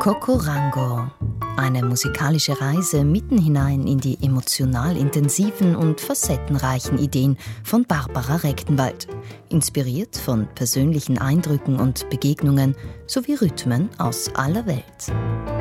Kokorango. Eine musikalische Reise mitten hinein in die emotional intensiven und facettenreichen Ideen von Barbara Rechtenwald. Inspiriert von persönlichen Eindrücken und Begegnungen sowie Rhythmen aus aller Welt.